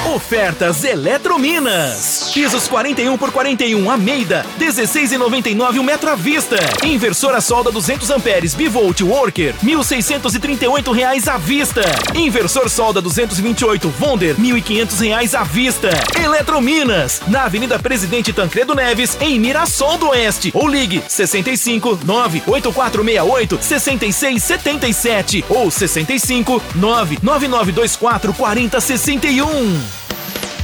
Ofertas Eletrominas. Pisos 41 por 41 Almeida, 16,99 o metro à vista. Inversor a solda 200 amperes Bivolt Worker, R$ 1.638 à vista. Inversor solda 228 Wonder, R$ 1.500 à vista. Eletrominas, na Avenida Presidente Tancredo Neves, em Mirassol do Oeste. Ou ligue 65 98468 6677 ou 65 99924 4061.